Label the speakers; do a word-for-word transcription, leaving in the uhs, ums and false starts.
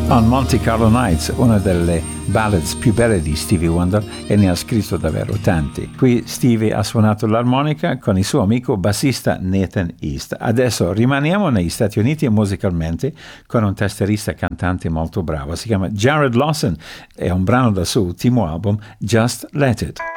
Speaker 1: On Monte Carlo Nights, una delle ballads più belle di Stevie Wonder, e ne ha scritto davvero tanti. Qui Stevie ha suonato l'armonica con il suo amico bassista Nathan East. Adesso rimaniamo negli Stati Uniti musicalmente con un tastierista cantante molto bravo. Si chiama Jared Lawson, è un brano dal suo ultimo album Just Let It.